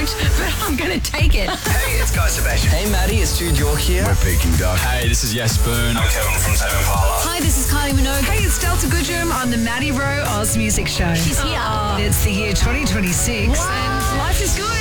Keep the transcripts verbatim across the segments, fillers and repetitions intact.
don't, but I'm going to take it. Hey, it's Guy Sebastian. Hey, Maddie, it's Jude York here. We're Peking Duck. Hey, this is Yes Boone. I'm Kevin from Tame Impala. Hi, this is Kylie Minogue. Hey, it's Delta Goodrum on the Maddie Rowe Oz Music Show. She's here. It's the year twenty twenty-six and life is good.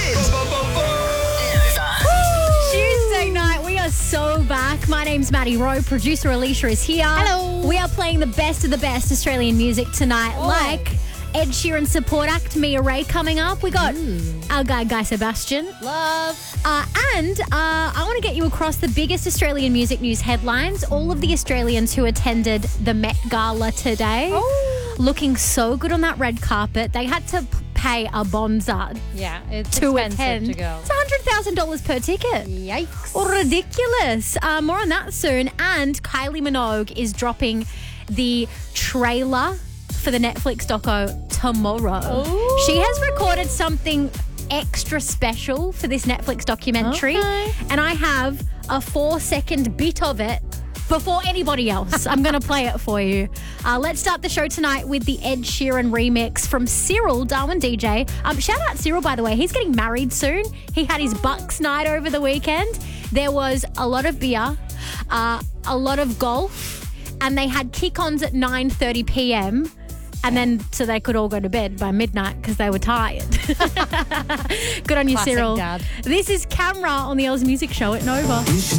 Tuesday night, we are so back. My name's Maddie Rowe. Producer Alicia is here. Hello. We are playing the best of the best Australian music tonight, Oh. like Ed Sheeran support act Mia Ray coming up. We got Mm. our guy Guy Sebastian. Love. Uh, and uh, I want to get you across the biggest Australian music news headlines. All of the Australians who attended the Met Gala today, Oh. looking so good on that red carpet. They had to p- pay a bonza Yeah, it's to expensive attend. to go. It's one hundred thousand dollars per ticket. Yikes. Ridiculous. Uh, more on that soon. And Kylie Minogue is dropping the trailer for the Netflix doco tomorrow. Ooh. She has recorded something extra special for this Netflix documentary. Okay. And I have a four second bit of it before anybody else. I'm going to play it for you. Uh, let's start the show tonight with the Ed Sheeran remix from Cyril, Darwin D J. Um, shout out Cyril, by the way. He's getting married soon. He had his Bucks night over the weekend. There was a lot of beer, uh, a lot of golf, and they had kick-ons at nine thirty p.m. And then so they could all go to bed by midnight because they were tired. Good on you, Classic Cyril. dad. This is Camera on the Oz Music Show at Nova. You should